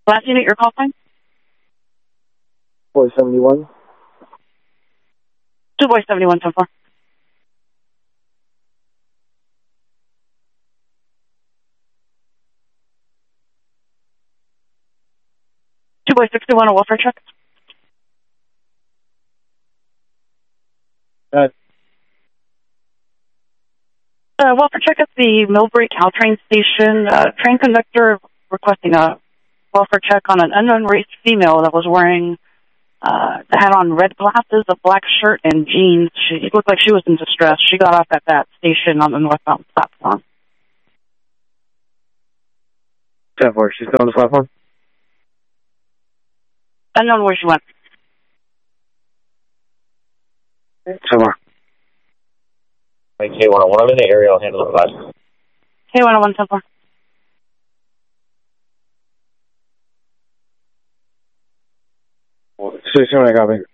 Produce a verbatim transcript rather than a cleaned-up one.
Last unit, your call sign? four seventy-one. Two boy seventy-one, ten four. Two boy sixty-one, a welfare check. Uh, Uh, welfare check at the Millbury Caltrain station. Uh, train conductor requesting a welfare check on an unknown race female that was wearing, uh, that had on red glasses, a black shirt, and jeans. She it looked like she was in distress. She got off at that station on the northbound platform. ten four, she's still on the platform? Unknown where she went. ten four. K one oh one, I'm in the area, I'll handle the flash. K one oh one, ten four. sixty-one, I got me.